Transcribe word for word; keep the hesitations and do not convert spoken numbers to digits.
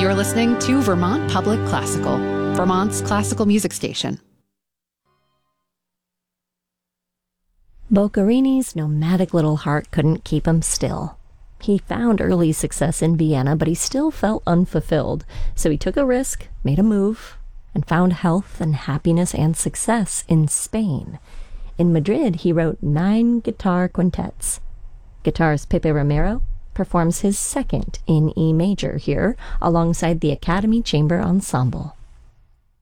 You're listening to Vermont Public Classical, Vermont's classical music station. Boccherini's nomadic little heart couldn't keep him still. He found early success in Vienna, but he still felt unfulfilled, so he took a risk, made a move, and found health and happiness and success in Spain. In Madrid, he wrote nine guitar quintets. Guitarist Pepe Romero performs his second in E major here, alongside the Academy Chamber Ensemble.